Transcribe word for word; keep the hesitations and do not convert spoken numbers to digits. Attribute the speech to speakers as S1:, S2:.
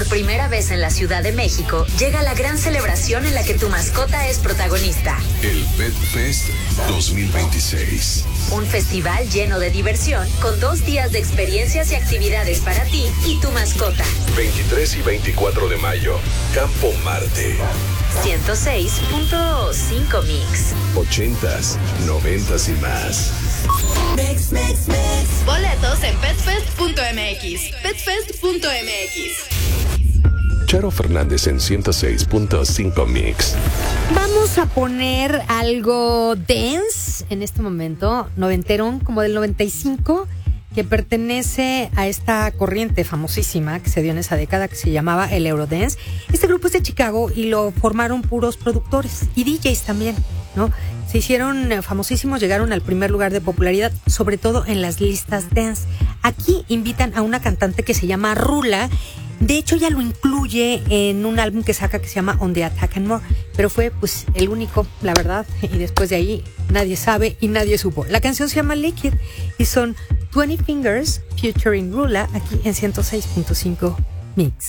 S1: Por primera vez en la Ciudad de México, llega la gran celebración en la que tu mascota es protagonista.
S2: El Pet Fest dos mil veintiséis.
S1: Un festival lleno de diversión, con dos días de experiencias y actividades para ti y tu mascota.
S2: veintitrés y veinticuatro de mayo, Campo Marte.
S1: ciento seis punto cinco Mix.
S2: Ochentas, noventas y más.
S3: Mix, mix, mix.
S4: Boletos en petfest punto m x. petfest punto m x.
S2: Charo Fernández en ciento seis punto cinco Mix.
S5: Vamos a poner algo dance en este momento, noventerón, como del noventa y cinco, que pertenece a esta corriente famosísima que se dio en esa década, que se llamaba el Eurodance. Este grupo es de Chicago y lo formaron puros productores y D Js también, ¿no? Se hicieron famosísimos, llegaron al primer lugar de popularidad, sobre todo en las listas dance. Aquí invitan a una cantante que se llama Rula. De hecho, ya lo incluye en un álbum que saca que se llama On the Attack and More, pero fue pues el único, la verdad, y después de ahí nadie sabe y nadie supo. La canción se llama Liquid y son veinte Fingers featuring Rula aquí en ciento seis punto cinco Mix.